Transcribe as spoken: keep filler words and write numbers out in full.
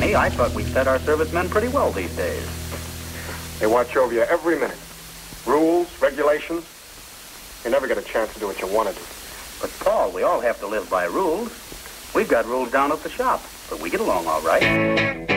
Johnny, I thought we fed our servicemen pretty well these days. They watch over you every minute. Rules, regulations. You never get a chance to do what you want to do. But, Paul, we all have to live by rules. We've got rules down at the shop, but we get along all right.